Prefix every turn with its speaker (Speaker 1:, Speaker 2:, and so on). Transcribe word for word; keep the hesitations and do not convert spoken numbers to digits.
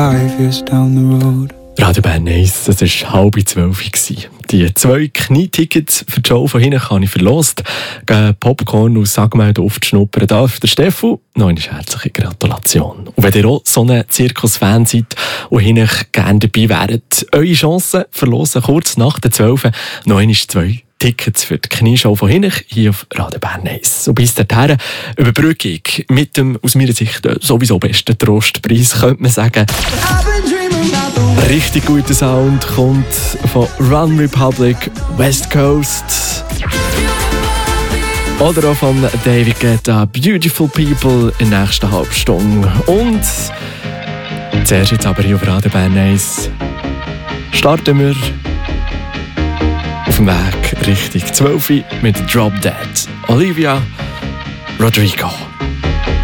Speaker 1: Five years down the road.
Speaker 2: Radio Bern eins, es war halb zwölf. Die zwei Knietickets für die Show von hinten habe ich verlost. Popcorn aus Sagmelden aufzuschnuppern darf der Steffu. Noch eine herzliche Gratulation. Und wenn ihr auch so ein Zirkus-Fan seid und hinten gerne dabei wäret, eure Chance verlosen kurz nach der zwölf noch einmal zwei Tickets für die Knieshow von hinten hier auf Radio Bern eins. Und bis dahin Überbrückung mit dem aus meiner Sicht sowieso besten Trostpreis, könnte man sagen. Richtig guter Sound kommt von Run Republic, West Coast. Oder auch von David Guetta, Beautiful People in der nächsten halben Stunde. Und zuerst jetzt aber hier auf Radio Bern eins starten wir auf dem Weg Richtung zwölf mit Drop Dead. Olivia Rodrigo.